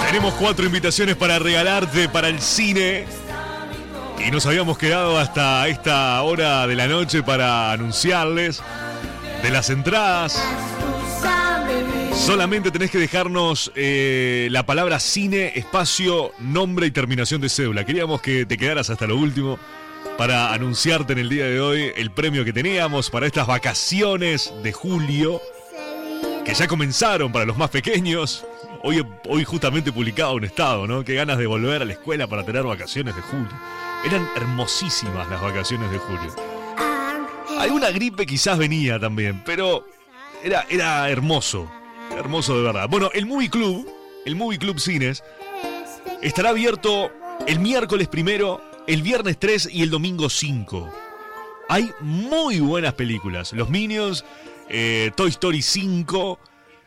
Tenemos 4 invitaciones para regalarte para el cine. Y nos habíamos quedado hasta esta hora de la noche para anunciarles de las entradas. Solamente tenés que dejarnos la palabra cine, espacio, nombre y terminación de cédula. Queríamos que te quedaras hasta lo último para anunciarte en el día de hoy el premio que teníamos para estas vacaciones de julio, que ya comenzaron para los más pequeños. Hoy justamente publicaba un estado, ¿no? Qué ganas de volver a la escuela para tener vacaciones de julio. Eran hermosísimas las vacaciones de julio. Alguna gripe quizás venía también, pero era hermoso. Hermoso de verdad. Bueno, el Movie Club Cines, estará abierto el miércoles 1, el viernes 3 y el domingo 5. Hay muy buenas películas. Los Minions, Toy Story 5...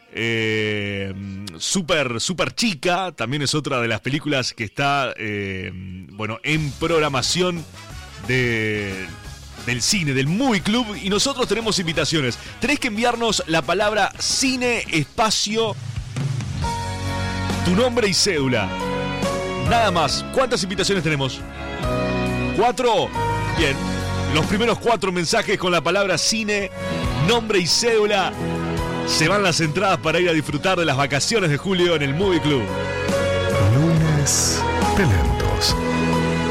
Super Chica también es otra de las películas que está en programación del cine, del Movie Club. Y nosotros tenemos invitaciones. Tenés que enviarnos la palabra cine, espacio, tu nombre y cédula. Nada más. ¿Cuántas invitaciones tenemos? 4. Bien. Los primeros 4 mensajes con la palabra cine, nombre y cédula, se van las entradas para ir a disfrutar de las vacaciones de julio en el Movie Club. Lunes de Lento.